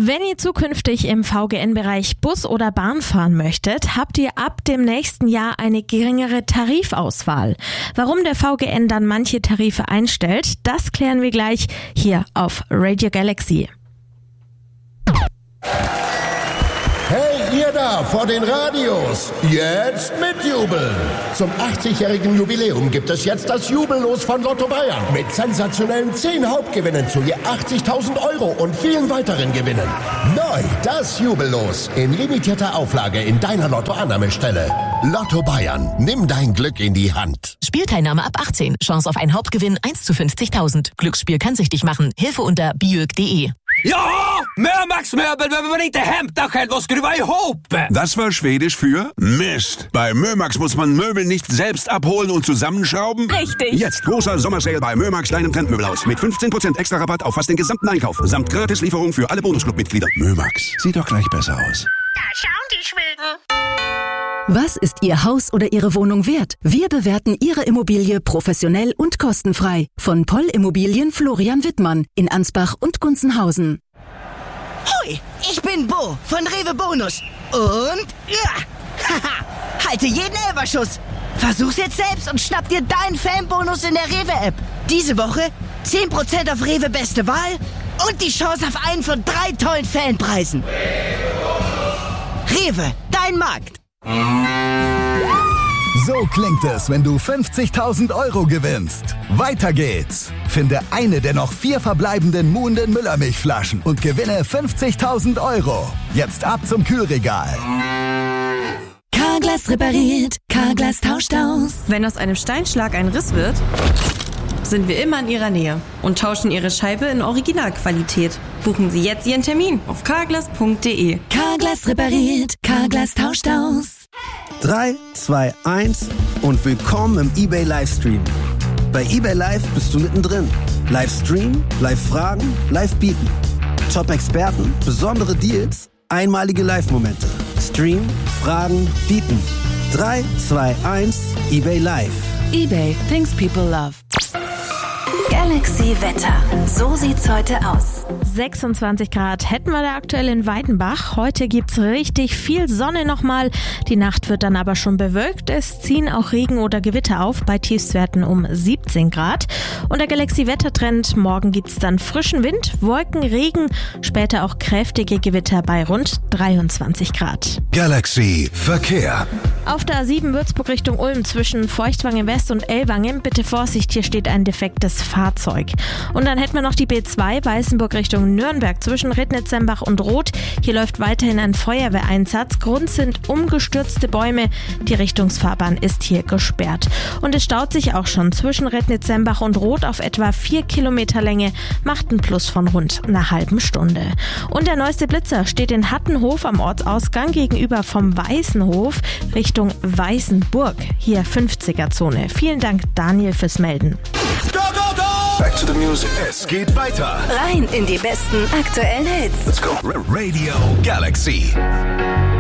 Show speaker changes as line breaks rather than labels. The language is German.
Wenn ihr zukünftig im VGN-Bereich Bus oder Bahn fahren möchtet, habt ihr ab dem nächsten Jahr eine geringere Tarifauswahl. Warum der VGN dann manche Tarife einstellt, das klären wir gleich hier auf Radio Galaxy.
Hey, ihr da vor den Radios, jetzt mitjubeln! Zum 80-jährigen Jubiläum gibt es jetzt das Jubellos von Lotto Bayern mit sensationellen 10 Hauptgewinnen zu je 80.000 € und vielen weiteren Gewinnen. Neu das Jubellos in limitierter Auflage in deiner Lottoannahmestelle. Lotto Bayern, nimm dein Glück in die Hand.
Spielteilnahme ab 18. Chance auf einen Hauptgewinn 1 zu 50.000. Glücksspiel kann süchtig machen. Hilfe unter biög.de.
Ja, Mömax-möbel behöver man inte hämta själv och skruva ihop.
Das war Schwedisch für Mist. Bei Mömax muss man Möbel nicht selbst abholen und zusammenschrauben.
Richtig.
Jetzt großer Sommersale bei Mömax, deinem Trendmöbelhaus. Mit 15% extra Rabatt auf fast den gesamten Einkauf. Samt Gratislieferung für alle Bonusclub-Mitglieder. Mömax, sieht doch gleich besser aus.
Da schauen die Schweden.
Was ist Ihr Haus oder Ihre Wohnung wert? Wir bewerten Ihre Immobilie professionell und kostenfrei. Von Poll Immobilien Florian Wittmann in Ansbach und Gunzenhausen.
Hoi, ich bin Bo von Rewe Bonus. Und ja, haha, halte jeden Elferschuss. Versuch's jetzt selbst und schnapp dir deinen Fanbonus in der Rewe-App. Diese Woche 10% auf Rewe Beste Wahl und die Chance auf einen von 3 tollen Fanpreisen. Rewe, dein Markt.
So klingt es, wenn du 50.000 € gewinnst. Weiter geht's. Finde eine der noch 4 verbleibenden Muhnden Müllermilchflaschen und gewinne 50.000 €. Jetzt ab zum Kühlregal.
Carglass repariert, Carglass tauscht aus.
Wenn aus einem Steinschlag ein Riss wird, sind wir immer in Ihrer Nähe und tauschen Ihre Scheibe in Originalqualität. Buchen Sie jetzt Ihren Termin auf carglass.de.
Carglass repariert, Carglass tauscht aus.
3, 2, 1 und willkommen im eBay Livestream. Bei eBay Live bist du mittendrin. Livestream, Live-Fragen, Live-Bieten. Top-Experten, besondere Deals, einmalige Live-Momente. Stream, Fragen, Bieten. 3, 2, 1, eBay Live.
eBay, things people love.
Galaxy Wetter. So sieht's heute aus.
26 Grad hätten wir da aktuell in Weidenbach. Heute gibt's richtig viel Sonne nochmal. Die Nacht wird dann aber schon bewölkt. Es ziehen auch Regen oder Gewitter auf bei Tiefstwerten um 17 Grad. Und der Galaxy-Wettertrend, morgen gibt's dann frischen Wind, Wolken, Regen, später auch kräftige Gewitter bei rund 23 Grad.
Galaxy Verkehr.
Auf der A7 Würzburg Richtung Ulm zwischen Feuchtwangen West und Ellwangen, bitte Vorsicht, hier steht ein defektes Fahrzeug. Und dann hätten wir noch die B2 Weißenburg Richtung Nürnberg zwischen Rednitz-Sembach und Roth. Hier läuft weiterhin ein Feuerwehreinsatz. Grund sind umgestürzte Bäume. Die Richtungsfahrbahn ist hier gesperrt. Und es staut sich auch schon zwischen Rednitz-Sembach und Roth auf etwa 4 Kilometer Länge, macht einen Plus von rund einer halben Stunde. Und der neueste Blitzer steht in Hattenhof am Ortsausgang gegenüber vom Weißenhof Richtung Weißenburg. Hier 50er-Zone. Vielen Dank, Daniel, fürs Melden.
Go, go, go! Back to the music. Es geht weiter.
Rein in die besten aktuellen Hits.
Let's go. Radio Galaxy.